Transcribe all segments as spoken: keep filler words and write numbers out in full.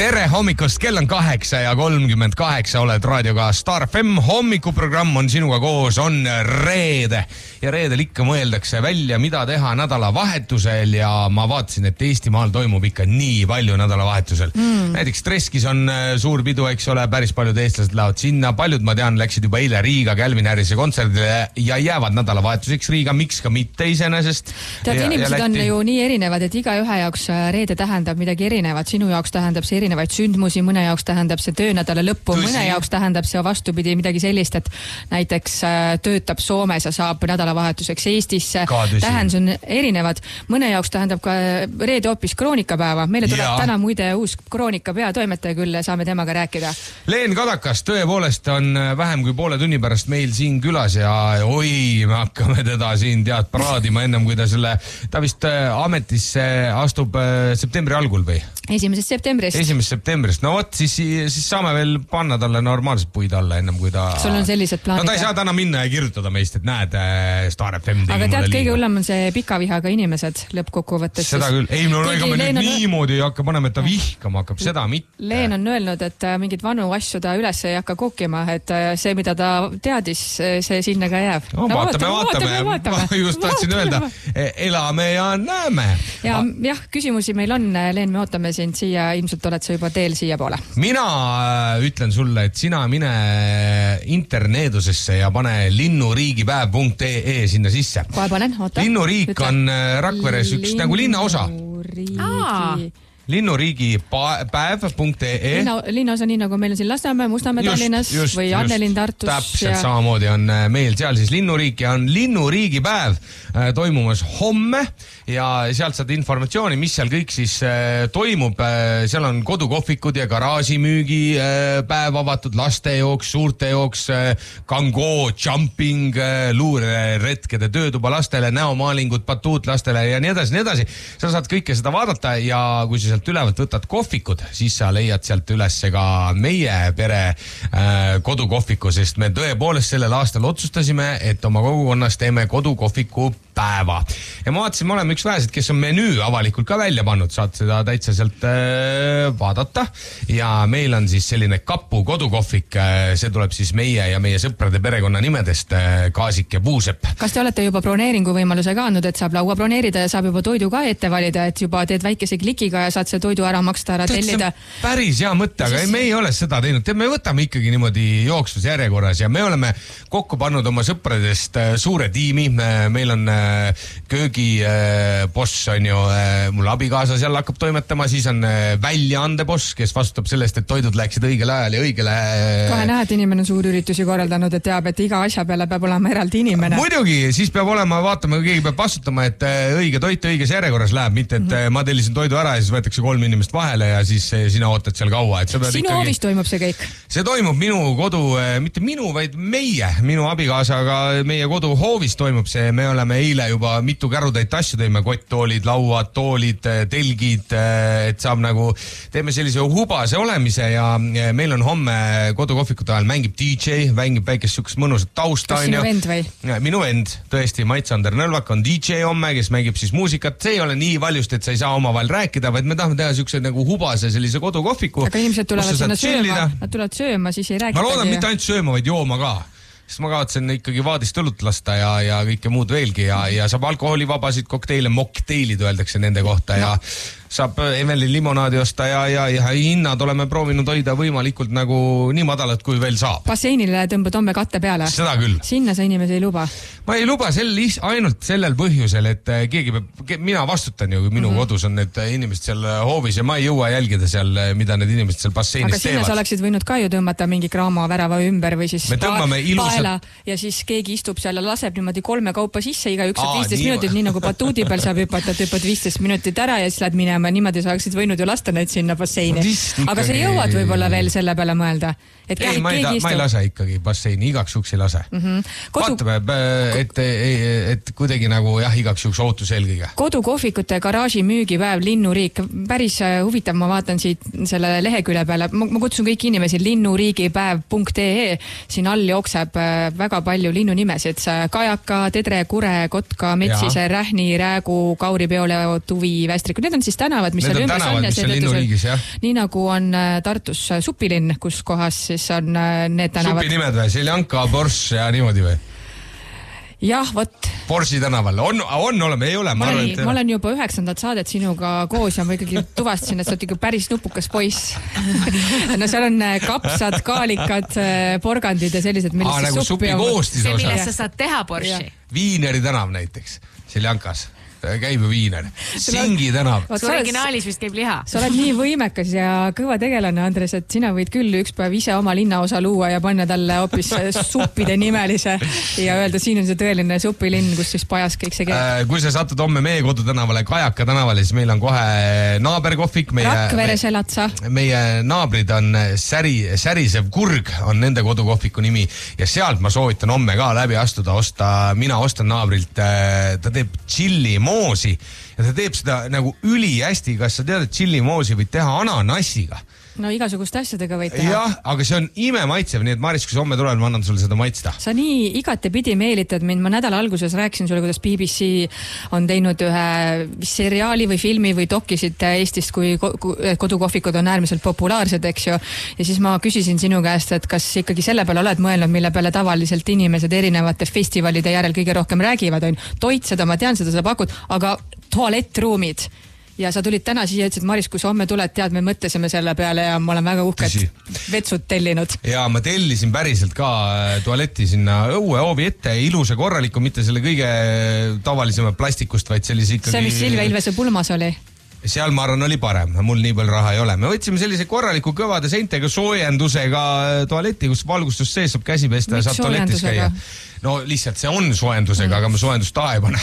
tere hommikust, kell on kaheksa ja kolmkümmend kaheksa, oled raadioga Star F M. Hommikuprogramm on sinuga koos, on reede ja reedel ikka mõeldakse välja, mida teha nädalavahetusel ja ma vaatasin, et Eestimaal toimub ikka nii palju nädalavahetusel. Mm. Näiteks Treskis on suur pidu, eks ole, päris paljud eestlased lähevad sinna, paljud ma tean läksid juba eile Riiga Calvin Harrise kontserdile ja jäävad nädalavahetuseks Riiga, miks ka mitte iseenesest. Tead, inimesed on ju nii erinevad, et iga ühe jaoks reede tähendab midagi erinevat, sinu jaoks tähendab see erinevaid sündmusi, mõne jaoks tähendab see töönädala lõppu, Tõsi. mõne jaoks tähendab see vastupidi midagi sellist, et näiteks töötab Soomes ja saab nädalavahetuseks Eestisse. Tähendus on erinevad. Mõne jaoks tähendab ka reede hoopis kroonikapäeva. Meile tuleb ja. täna muide uus kroonika peatoimetaja küll, saame temaga rääkida. Leen Kadakas tõepoolest on vähem kui poole tunni pärast meil siin külas ja oi, me hakkame teda siin tead paraadima ennem, kui ta selle, ta vist ametisse astub septembri algul või? Esimesest septembrist. Esimesest septembrist. No võt, siis, siis saame veel panna talle normaalselt puid alla ennem, kui ta... Sul on sellised plaanid. No ta ei saa täna minna ja kirjutada meist, et näed, Star F M tegi aga tead, kõige hullem on see pikavihaga inimesed lõppkokkuvõttes. Seda küll. Ei, no ega me nüüd on... niimoodi ei hakka panema, et ta vihkama hakkab, seda mitte. Leen on öelnud, et mingid vanu asju ta üles ei hakka kokkima, et see, mida ta teadis, see sinna ka jääb. No, no vaatame, vaatame, vaatame. vaatame. Ma just tahtsin öelda, elame ja näeme. Ja, jah, küsimusi meil on, Leen, me ootame sind siia, ilmselt oled sa juba teel siia poole. Mina ütlen sulle, et sina mine interneedusesse ja pane linnuriigipäev punkt ee sinna sisse. Kohe panen, oota. Linnuriik Ütle. on Rakveres üks nagu linnaosa. Linnuriigi. Linnuriigipäev punkt ee Linna, linnaosa nii nagu meil on siin Lasnamäe, Mustamäe Tallinnas just, või Annelinn Tartus. Täpselt ja... samamoodi on meil seal siis linnuriik ja on linnuriigipäev toimumas homme ja sealt saad informatsiooni, mis seal kõik siis toimub. Seal on kodukohvikud ja garaažimüügi päev avatud, laste jooks, suurte jooks, kangoo, jumping, luureretkede töötuba lastele, näomaalingud, batuut lastele ja nii edasi, nii edasi. Sa saad kõike seda vaadata ja kui sa sealt ülevalt võtad kohvikud, siis sa leiad sealt üles ka meie pere äh, kodukohviku, sest me tõepoolest sellel aastal otsustasime, et oma kogukonnas teeme kodukohviku päeva. Ja ma vaatasin, me oleme üks vähesed, kes on menüü avalikult ka välja pannud, saad seda täitsa sealt äh, vaadata ja meil on siis selline kapu kodukohvik, äh, see tuleb siis meie ja meie sõprade perekonna nimedest äh, Kaasik ja Puusepp. Kas te olete juba broneeringu võimaluse ka andnud, et saab laua broneerida ja saab juba toidu ka ette valida, et juba teed väikese klikiga ja saad see toidu ära maksta, ära tellida? Päris hea mõte, aga siis... me ei ole seda teinud. Me võtame ikkagi niimoodi jooksvus järjekorras ja me oleme kokku pannud oma sõpradest suure tiimi. Meil on köögiboss, on ju, mul abikaasa seal hakkab toimetama, siis on väljaandeboss, kes vastutab sellest, et toidud läheksid õigel ajal ja õigele... Kohe näed, inimene on suur üritusi korraldanud, et teab, et iga asja peale peab olema eraldi inimene. Muidugi, siis peab olema, vaatama, kui keegi peab vastutama, et õige toit õiges järjekorras läheb, mitte et mm-hmm. ma tellisin toidu ära ja siis võetakse kolm inimest vahele ja siis sina ootad seal kaua. Et sinu ikkagi... hoovis toimub see kõik? See toimub minu kodu, mitte minu, vaid meie, minu abikaasaga meie kodu hoovis toimub see. Me oleme eile juba mitu kärutäit asju teeme, kotttoolid, lauad, toolid, telgid, et saab nagu, teeme sellise hubase olemise ja meil on homme kodukohvikute ajal mängib D J, mängib väikest sükest mõnusat tausta. Kas sinu vend või? Minu vend, tõesti, Mait-Sander Nõlvak on D J homme, kes mängib siis muusikat. See ei ole nii valjust, et sa ei saa omavahel rääkida, vaid me tahame teha sükse nagu hubase sellise kodukohviku. Aga inimesed tulevad sinna sööma, nad tulevad sööma, siis ei räägita. Ma loodan mitte ainult sööma, vaid jooma ka. Sest ma kavatsen ikkagi vaadist õlut lasta ja, ja kõike muud veelgi ja, ja saab alkoholivabasid kokteile, mokteilid öeldakse nende kohta ja no. Saab Evelin limonaadi osta ja, ja, ja hinnad oleme proovinud hoida võimalikult nagu nii madalad, kui veel saab. Basseinile tõmbad homme katte peale? Seda küll. Sinna sa inimesi ei luba? Ma ei luba sel, ainult sellel põhjusel, et keegi peab, mina vastutan ju, kui minu mm-hmm. kodus on need inimesed seal hoovis ja ma ei jõua jälgida seal, mida need inimesed seal basseinis teevad. Aga sinna sa oleksid võinud ka ju tõmmata mingi kraamo värava ümber või siis paela ja siis keegi istub seal ja laseb niimoodi kolme kaupa sisse, iga üks viisteist minutit, nii nagu batuudi peal saab hüpata, hüppad viisteist minutit ära ja siis lähed minema. Niimoodi sa oleksid võinud ju lasta neid sinna basseini. Aga sa jõuad võib-olla veel selle peale mõelda. Et ei, ma ei, ma ei lase ikkagi basseini, igaks juks ei lase. Mm-hmm. Kodu... Vaatame, et, et kuidagi nagu jah, igaks juks ootus eelkõige. Kodukohvikute garaaži müügipäev, linnuriik. Päris huvitav, ma vaatan siit selle lehekülje peale. Ma, ma kutsun kõik inimesi linnuriigipäev punkt ee. Siin all jookseb väga palju linnunimesid. Kajaka, Tedre, Kure, Kotka, Metsise, ja. Rähni, Räägu, Kauri, Peole, Tuvi, Västrikud. Need on siis täna tänavad, mis seal ümber on ja seetõttu nii nagu on Tartus Supilinn, kus kohas siis on need tänavad. Supi nimed või? Seljanka, Porsche ja niimoodi või? Jah, vot. Porsche tänaval. On, on oleme, ei ole. Ma, ma, olen, arvan, ma olen juba üheksandat saadet sinuga koos ja ma ikkagi tuvastasin, et sa oled ikka päris nupukas poiss. No seal on kapsad, kaalikad, porgandid ja sellised, millest Aa, nagu supi koostis osa. See, millest sa saad teha Porsche. Viineri tänav näiteks, Seljankas. Käib ju viiner. Singi tänav. Su originaalis vist käib liha. Sa oled nii võimekas ja kõva tegelane, Andres, et sina võid küll üks päev ise oma linnaosa luua ja panna talle hoopis suppide nimelise ja öelda, siin on see tõeline supilinn, kus siis pajas kõik see käib. Kui sa satud homme meie kodutänavale, Kajaka tänavale, siis meil on kohe naaberkohvik. Rakveres elad sa. Meie naabrid on säri, särisev kurg on nende kodukohviku nimi ja sealt ma soovitan homme ka läbi astuda, osta, mina ostan naabrilt, ta teeb chilli moosi ja ta teeb seda nagu üli hästi. Kas sa tead, et chili moosi võid teha ananassiga? No igasuguste asjadega võid teha. Jah, aga see on ime maitsev, nii et Maris, kui sa homme tuleb, ma annan sulle seda maitsta. Sa nii igatepidi meelitad mind. Ma nädala alguses rääkisin sulle, kuidas B B C on teinud ühe seriaali või filmi või dokisid Eestist, kui kodukohvikud on äärmiselt populaarsed, eks ju. Ja siis ma küsisin sinu käest, et kas ikkagi selle peale oled mõelnud, mille peale tavaliselt inimesed erinevate festivalide järel kõige rohkem räägivad, on toit, seda ma tean, seda sa pakud, aga tualettruumid. Ja sa tulid täna siia ja ütlesid, Maris, kui sa homme tuled, tead, me mõtlesime selle peale ja ma olen väga uhked vetsud tellinud. Ja ma tellisin päriselt ka tualetti sinna õue hoovi ette, ilusa korraliku, mitte selle kõige tavalisema plastikust, vaid sellise ikkagi... See, mis Silvia Ilvese pulmas oli? Seal ma arvan oli parem, mul nii palju raha ei ole. Me võtsime sellise korraliku kõvade seintega soojendusega tualetti, kus valgustus sees saab käsi pesta ja saab tualetis käia. No lihtsalt see on soojendusega, aga ma soojendust taha ei pane.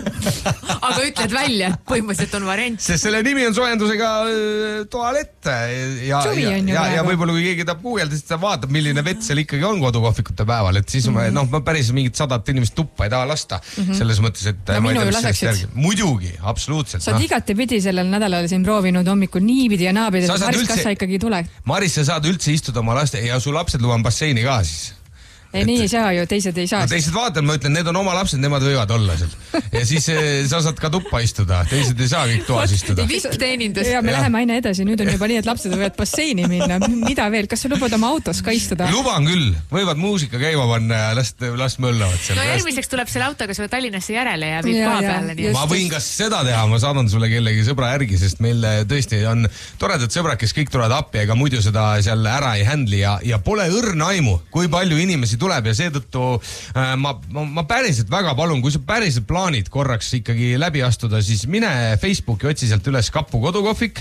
Aga ütled välja, et põhimõtteliselt on variant. Sest selle nimi on soojendusega tualett. Ja, ja, ja, ja võib-olla kui keegi tahab guugelda, siis ta vaatab, milline vett seal ikkagi on kodukohvikute päeval. Et siis mm -hmm. ma, no, ma päris mingit sadat inimest tuppa ei taha lasta. Mm -hmm. Selles mõttes, et... No minu ju laseksid. Muidugi, absoluutselt. Sa oled no. igatepidi sellel nädalal siin proovinud hommikul niipidi ja naabidi. Maris, üldse... kas sa ikkagi tule? Maris, sa saad üldse istuda oma laste ja su lapsed luban basseini ka siis. Ei, et, nii ei saa ju, teised ei saa. No, teised vaatavad, ma ütlen, need on oma lapsed, nemad võivad olla seal. Ja siis sa saad ka tuppa istuda, teised ei saa kõik toas istuda. Vipp-teenindus. Ja me ja. läheme aina edasi, nüüd on juba nii, et lapsed võivad basseini minna. Mida veel? Kas sa lubad oma autos ka istuda? Luban küll, võivad muusika käima panna ja last, last möllavad seal. No järgmiseks tuleb selle autoga sulle Tallinnasse järele ja viib koha peale. Nii. Ma võin kas seda teha, ma saadan sulle kellegi sõbra järgi, sest meil tõesti on toredad sõbrad, kes kõik tulevad appi, ega muidu seda seal ära ei händli ja, ja pole õrna aimu, kui palju inimesi tuleb ja seetõttu Ma, ma, ma päriselt väga palun, kui sa päriselt plaanid korraks ikkagi läbi astuda, siis mine Facebooki, otsi sealt üles Kapu kodukohvik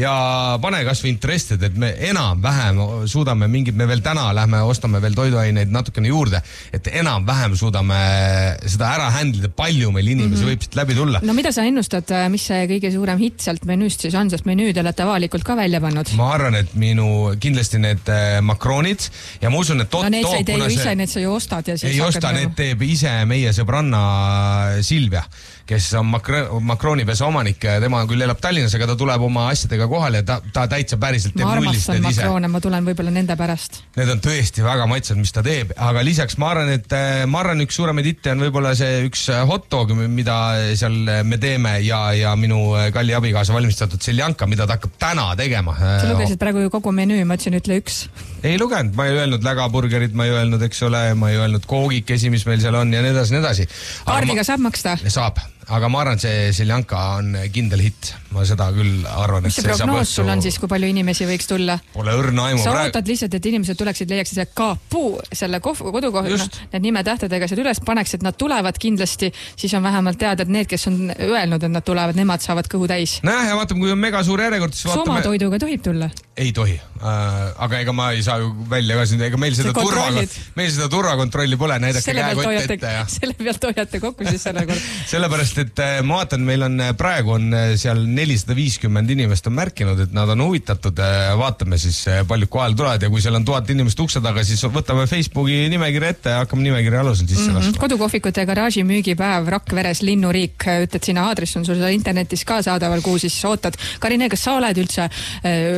ja pane kas või interested, et me enam-vähem suudame mingid, me veel täna lähme, ostame veel toiduaineid natukene juurde, et enam-vähem suudame seda ära händlida, palju meil inimesi mm -hmm. võib siit läbi tulla. No mida sa ennustad, mis see kõige suurem hitt sealt menüüst siis on, sest menüüd olete avalikult ka välja pannud? Ma arvan, et minu kindlasti need makroonid ja ma usun, et tot, no need sa ei tee ju ise, need sa ju ostad ja siis ei osta, need teeb ise meie sõbranna Silvia, kes on makro, makroonipesa omanik, tema küll elab Tallinnas, aga ta tuleb oma asjadega kohale ja ta, ta täitsa päriselt teeb nullist need ise. Makroone, ma tulen võib-olla nende pärast. Need on tõesti väga maitsed, mis ta teeb, aga lisaks ma arvan, et ma arvan, üks suuremaid hitte on võib-olla see üks hotdog, mida seal me teeme ja, ja minu kalli abikaasa valmistatud Seljanka, mida ta hakkab täna tegema. Sa lugesid praegu ju kogu menüü, ma ütlesin, ütle üks. Ei lugenud, ma ei öelnud lägaburgerit, ma ei öelnud, eks ole, ma ei öelnud koogikesi, mis meil seal on ja nii edasi, nii edasi. Kaardiga ma... saab maksta? Saab. Aga ma arvan, see Seljanka on kindel hitt. Ma seda küll arvan, mis see prognoos sul on siis, kui palju inimesi võiks tulla? Pole õrna aimu. Sa ootad lihtsalt, et inimesed tuleksid, leiaksid selle Kapu, selle kodukohv, no, need nimetähtedega seal üles paneks, et nad tulevad kindlasti, siis on vähemalt teada, et need, kes on öelnud, et nad tulevad, nemad saavad kõhu täis. Näe, ja vaatame, kui on mega suur järjekord, siis vaatame. Soma toiduga tohib tulla? Ei tohi. Äh, aga ega ma ei saa ju välja ka siin, ega meil seda, turva, meil seda turvakontrolli pole, näidake käekott ette. Ja. Selle pealt hoiate kokku siis selle kord. Sellepärast, et ma vaatan, meil on praegu on seal nelisada viiskümmend inimest on märkinud, et nad on huvitatud, vaatame siis paljud kohal tulevad ja kui seal on tuhat inimest ukse taga, siis võtame Facebooki nimekirja ette ja hakkame nimekirja alusel sisse mm -hmm. laskma. Kodukohvikute garaaži müügipäev Rakveres, Linnuriik, ütled sinna aadress on sul internetis ka saadaval, kuhu siis ootad. Karine, kas sa oled üldse kodu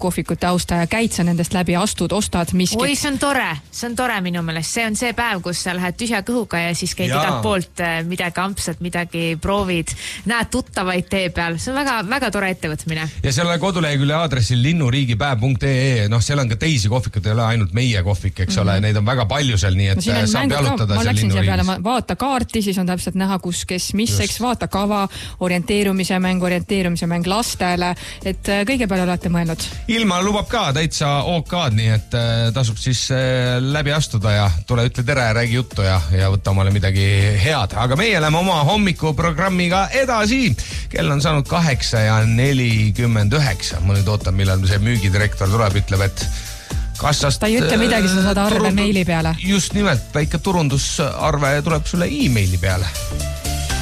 kodukohvikute austaja, käid sa nendest läbi, astud, ostad miskit? Oi, see on tore, see on tore minu meelest, see on see päev, kus sa lähed tühja kõhuga ja siis käid igalt poolt midagi ampsad, midagi proovid, näed tuttavaid tee peal, see on väga, väga tore ettevõtmine. Ja selle kodulehekülje aadressil linnuriigipäev punkt ee, noh, seal on ka teisi kohvikud, ei ole ainult meie kohvik, eks ole, mm -hmm. neid on väga palju seal, nii et no, saab jalutada seal linnuriigis. Vaata kaarti, siis on täpselt näha, kus, kes, mis, eks, vaata kava, orienteerumise mäng, orienteerumise mäng lastele, et kõige peale olete mõelnud. Ilma lubab ka täitsa OK-d, nii et tasub siis läbi astuda ja tule ütle tere, räägi juttu ja, ja võtta omale midagi head. Aga meie läheme oma hommikuprogrammiga edasi. Kell on saanud kaheksa ja nelikümmend üheksa. Ma nüüd ootan, millal see müügidirektor tuleb, ütleb, et kassast... Ta ei ütle midagi, sa saad arve turundu... meili peale. Just nimelt, väike turundusarve tuleb sulle e-maili peale.